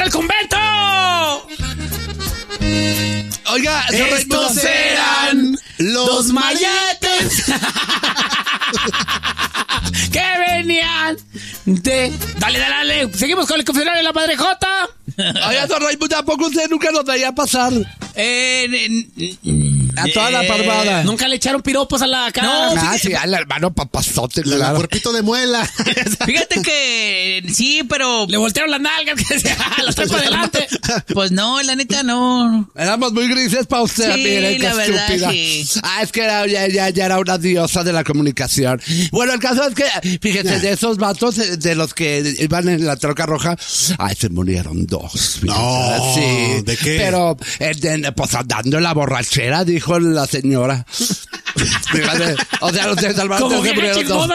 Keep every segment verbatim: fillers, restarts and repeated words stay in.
el convento! Oiga, estos eran los mayetes que venían de... Dale, dale, dale. Seguimos con el confesionario de la Madre Jota. Oiga, don Raimundo, ¿a poco usted nunca nos veía pasar? Eh, a toda la parvada. Nunca le echaron piropos a la cara. No, ah, sí, al hermano papazote. El claro. cuerpito de muela. Fíjate que sí, pero... Le voltearon las nalgas, que se las trajo adelante. Pues no, la neta no. Éramos muy grises para usted, sí, miren, qué la verdad, estúpida. Sí. Ah, es que era, ya, ya, ya era una diosa de la comunicación. Bueno, el caso es que, fíjense, de esos vatos, de los que iban en la troca roja, ay, se murieron dos. Fíjense. No, sí, ¿de qué? Pero, eh, de, pues andando en la borrachera, dijo la señora. Fíjate, o sea, los de Salvador se murieron dos.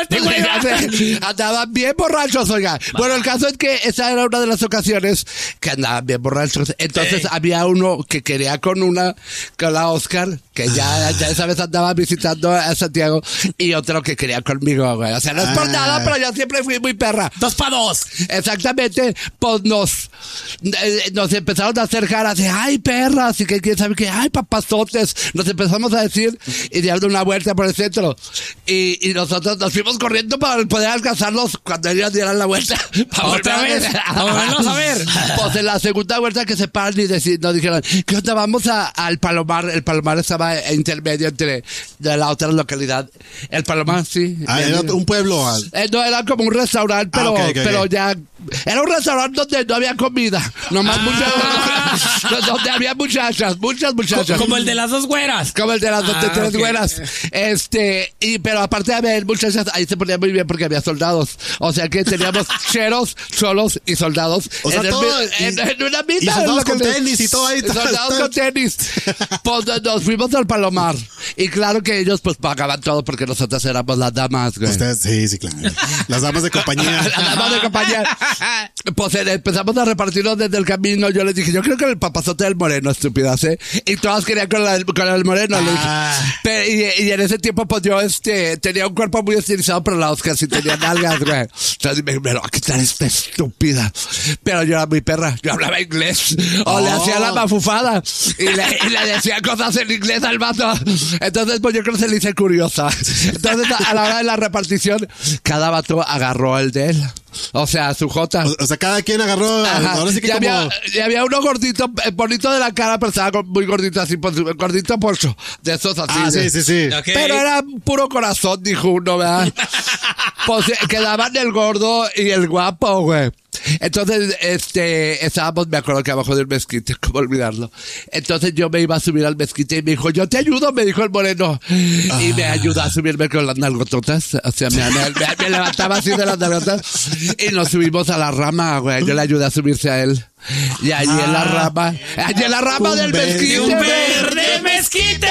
Este andaban bien borrachos, oiga. Bueno, el caso es que esa era una de las ocasiones que andaban bien borrachos. Entonces, eh. había uno que quería con una, con la Oscar, que ya, ya esa vez andaba visitando a Santiago, y otro que quería conmigo, güey. O sea, no es por nada, pero yo siempre fui muy perra. Dos pa' dos. Exactamente, pues nos, eh, nos empezaron a hacer caras de, ay, perras, y que quién sabe qué, ay, papazotes. Nos empezamos a decir, y dando una vuelta por el centro. Y, y nosotros nos fuimos corriendo para poder alcanzarlos cuando ellos dieran la vuelta. Otra vez. Vamos a ver. Pues en la segunda vuelta que se paran y dec- nos dijeron, ¿qué onda? Vamos a, al Palomar. El Palomar estaba intermedio entre de la otra localidad. El Palomar, sí. Ah, era un pueblo. Eh, no, era como un restaurante, pero, ah, okay, okay, pero okay. ya... Era un restaurante donde no había comida. Nomás ah. muchachas. Donde había muchachas, muchas muchachas. Como el de las dos güeras. Como el de las dos, ah, de tres okay. güeras. Este, y, pero aparte de haber muchachas, ahí se ponía muy bien porque había soldados. O sea que teníamos cheros, cholos y soldados. O sea, en, todo, el, y, en, en una mitad. Y soldados con tenis y todo ahí. Soldados con tenis. Pues nos fuimos al Palomar. Y claro que ellos pues pagaban todo porque nosotros éramos las damas, güey. Ustedes, sí, sí, claro. Las damas de compañía. Las damas de compañía. Pues empezamos a repartirnos desde el camino. Yo les dije, yo creo que el papazote del moreno, estúpidas, ¿eh? Y todas querían con, la, con el moreno. Ah. Le dije. Pero, y, y en ese tiempo, pues yo este, tenía un cuerpo muy estilizado, pero la Oscar sí tenía nalgas, güey. Entonces me dijeron, ¿qué tal esta estúpida? Pero yo era muy perra. Yo hablaba inglés. O oh. le hacía la mafufada. Y le, y le decía cosas en inglés al vato. Entonces, pues yo creo que se le hice curiosa. Entonces, a, a la hora de la repartición, cada vato agarró el de él. O sea, su jota. O, o sea, cada quien agarró. Ajá. Ahora sí que y, como... había, y había uno gordito, bonito de la cara, pero estaba muy gordito así, gordito pocho. De esos así. Ah, de, sí, sí, sí. Okay. Pero era puro corazón, dijo uno, ¿verdad? Pues quedaban el gordo y el guapo, güey. Entonces, este, estábamos, me acuerdo que abajo del mezquite, cómo olvidarlo. Entonces yo me iba a subir al mezquite y me dijo, yo te ayudo, me dijo el moreno. Ah. Y me ayudó a subirme con las nalgototas. O sea, me, me, me, me levantaba así de las nalgotas y nos subimos a la rama, güey. Yo le ayudé a subirse a él. Y allí ah. en la rama, allí en la rama un del mezquite. Un verde mezquite.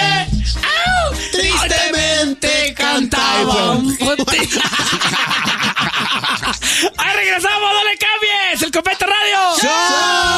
¡Au! Tristemente cantaba un ¡Ahí regresamos! ¡No le cambies! ¡El Convento Radio! ¡Show!